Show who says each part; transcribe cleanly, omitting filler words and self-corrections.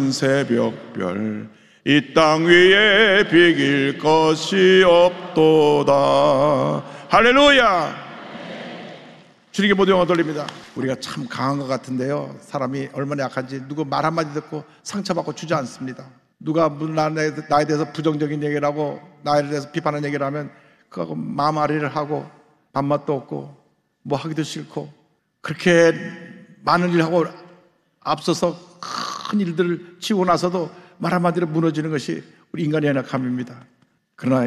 Speaker 1: 밝은 새벽별 이 땅 위에 비길 것이 없도다. 할렐루야. 주님께 모두 영광 돌립니다. 우리가 참 강한 것 같은데요, 사람이 얼마나 약한지 누구 말 한마디 듣고 상처받고 주저앉습니다. 누가 나에 대해서 부정적인 얘기를 하고 나에 대해서 비판하는 얘기를 하면 그거하고 마음앓이를 하고 밥맛도 없고 뭐 하기도 싫고, 그렇게 많은 일을 하고 앞서서 큰 일들을 치고 나서도 말 한마디로 무너지는 것이 우리 인간의 연약함입니다. 그러나